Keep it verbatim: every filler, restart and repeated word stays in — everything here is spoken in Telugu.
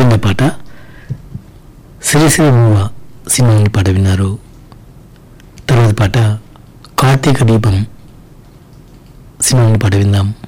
విన్న పాట శ్రీశ్రీ మూవ సినిమా నుండి పాట విన్నారు. తర్వాత పాట కార్తీక దీపం సినిమా నుండి పాట విందాం.